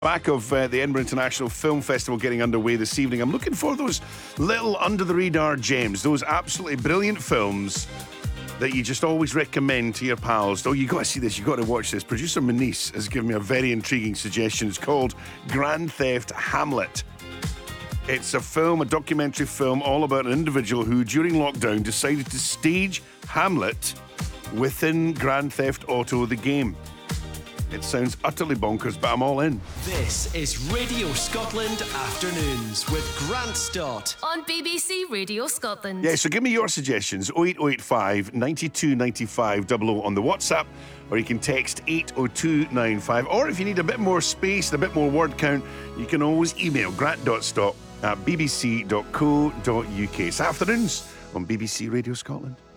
Back of the Edinburgh International Film Festival getting underway this evening, I'm looking for those little under-the-radar gems, those absolutely brilliant films that you just always recommend to your pals. Oh, you got to see this, you got to watch this. Producer Manice has given me a very intriguing suggestion. It's called Grand Theft Hamlet. It's a film, a documentary film, all about an individual who, during lockdown, decided to stage Hamlet within Grand Theft Auto, the game. It sounds utterly bonkers, but I'm all in. This is Radio Scotland Afternoons with Grant Stott on BBC Radio Scotland. Yeah, so give me your suggestions. 08085 92 95 00 on the WhatsApp, or you can text 80295. Or if you need a bit more space and a bit more word count, you can always email grant.stott@bbc.co.uk. It's Afternoons on BBC Radio Scotland.